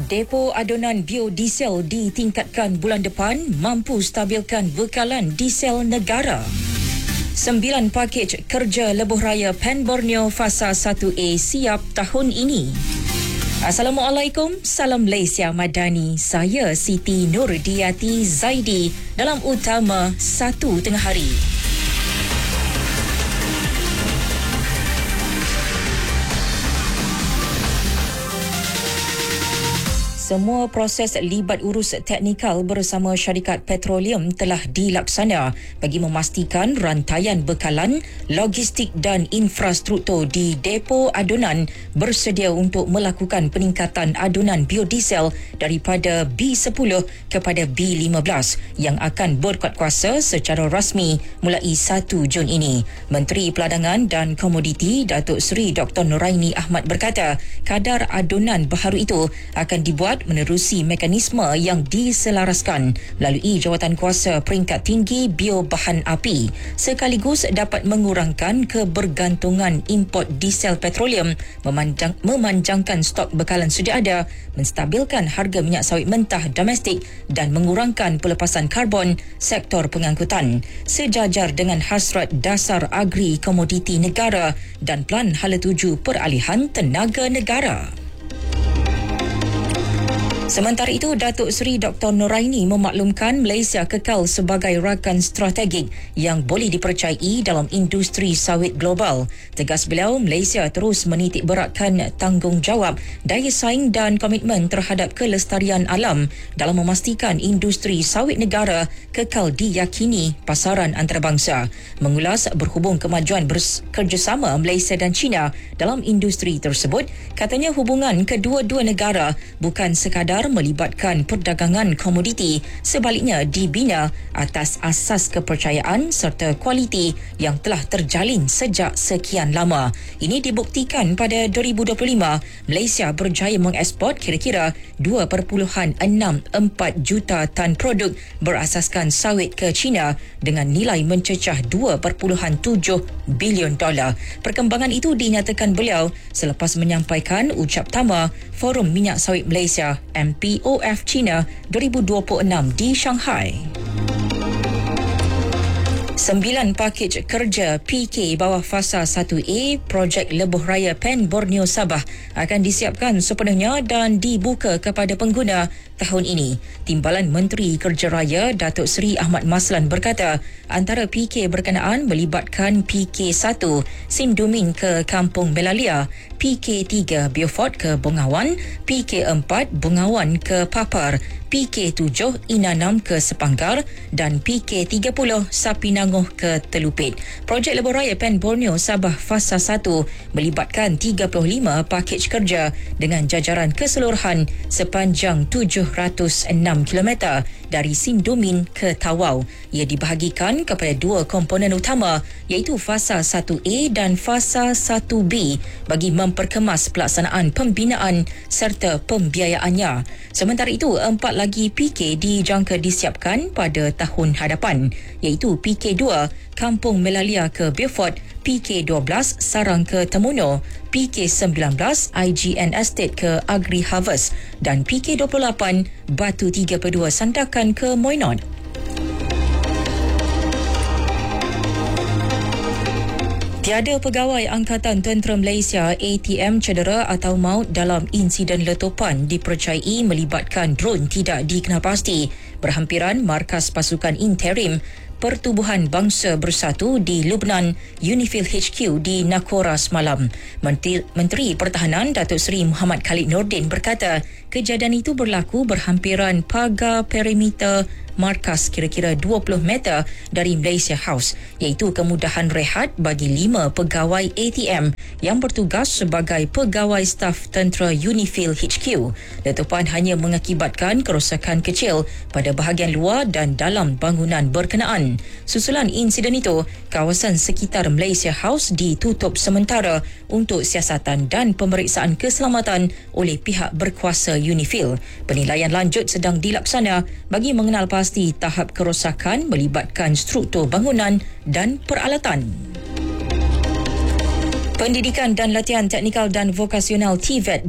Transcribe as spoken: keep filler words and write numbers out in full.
Depo adunan biodiesel ditingkatkan bulan depan mampu stabilkan bekalan diesel negara. Sembilan pakej kerja lebuh raya Pen Borneo Fasa satu A siap tahun ini. Assalamualaikum, salam Malaysia Madani. Saya Siti Nurdiati Zaidi dalam utama satu tengah hari. Semua proses libat urus teknikal bersama syarikat petroleum telah dilaksana bagi memastikan rantaian bekalan, logistik dan infrastruktur di depo adunan bersedia untuk melakukan peningkatan adunan biodiesel daripada B sepuluh kepada B lima belas yang akan berkuatkuasa secara rasmi mulai satu Jun ini. Menteri Peladangan dan Komoditi Datuk Seri Doktor Noraini Ahmad berkata, kadar adunan baharu itu akan dibuat menerusi mekanisme yang diselaraskan melalui jawatan kuasa peringkat tinggi biobahan api sekaligus dapat mengurangkan kebergantungan import diesel petroleum, memanjang, memanjangkan stok bekalan sedia ada, menstabilkan harga minyak sawit mentah domestik dan mengurangkan pelepasan karbon sektor pengangkutan sejajar dengan hasrat dasar agri komoditi negara dan Plan Hala Tuju Peralihan Tenaga Negara. Sementara itu, Datuk Seri Doktor Noraini memaklumkan Malaysia kekal sebagai rakan strategik yang boleh dipercayai dalam industri sawit global. Tegas beliau, Malaysia terus menitik beratkan tanggungjawab, daya saing dan komitmen terhadap kelestarian alam dalam memastikan industri sawit negara kekal diyakini pasaran antarabangsa. Mengulas berhubung kemajuan bekerjasama Malaysia dan China dalam industri tersebut, katanya hubungan kedua-dua negara bukan sekadar melibatkan perdagangan komoditi, sebaliknya dibina atas asas kepercayaan serta kualiti yang telah terjalin sejak sekian lama. Ini dibuktikan pada dua ribu dua puluh lima, Malaysia berjaya mengeksport kira-kira dua perpuluhan enam empat juta tan produk berasaskan sawit ke China dengan nilai mencecah dua perpuluhan tujuh bilion dolar. Perkembangan itu dinyatakan beliau selepas menyampaikan ucap tama Forum Minyak Sawit Malaysia M P O F China dua ribu dua puluh enam di Shanghai. Sembilan pakej kerja P K bawah Fasa satu A projek lebuh raya Pen Borneo Sabah akan disiapkan sepenuhnya dan dibuka kepada pengguna tahun ini. Timbalan Menteri Kerja Raya Datuk Seri Ahmad Maslan berkata, antara P K berkenaan melibatkan P K satu Sindumin ke Kampung Belalia, P K tiga Beaufort ke Bungawan, P K empat Bungawan ke Papar, P K tujuh Inanam ke Sepanggar dan P K tiga puluh Sapinangoh ke Telupit. Projek lebuh raya Pen Borneo Sabah Fasa satu melibatkan tiga puluh lima pakej kerja dengan jajaran keseluruhan sepanjang tujuh ratus enam kilometer dari Sindumin ke Tawau. Ia dibahagikan kepada dua komponen utama iaitu Fasa satu A dan Fasa satu B bagi memperkemas pelaksanaan pembinaan serta pembiayaannya. Sementara itu, empat lagi P K dijangka disiapkan pada tahun hadapan iaitu P K dua Kampung Melalia ke Beaufort, P K dua belas Sarang ke Temuno, P K sembilan belas I G N Estate ke Agri Harvest dan P K dua puluh lapan Batu tiga puluh dua Sandakan ke Moinot. Tiada pegawai Angkatan Tentera Malaysia A T M cedera atau maut dalam insiden letupan dipercayai melibatkan drone tidak dikenal pasti berhampiran markas pasukan interim Pertubuhan Bangsa Bersatu di Lubnan, Unifil H Q di Nakora semalam. Menteri, Menteri Pertahanan Datuk Seri Muhammad Khalid Nordin berkata, kejadian itu berlaku berhampiran pagar perimeter markas kira-kira dua puluh meter dari Malaysia House, iaitu kemudahan rehat bagi lima pegawai A T M yang bertugas sebagai pegawai staf tentera Unifil H Q. Letupan hanya mengakibatkan kerosakan kecil pada bahagian luar dan dalam bangunan berkenaan. Susulan insiden itu, kawasan sekitar Malaysia House ditutup sementara untuk siasatan dan pemeriksaan keselamatan oleh pihak berkuasa Unifil. Penilaian lanjut sedang dilaksana bagi mengenal pasti tahap kerosakan melibatkan struktur bangunan dan peralatan. Pendidikan dan Latihan Teknikal dan Vokasional T V E T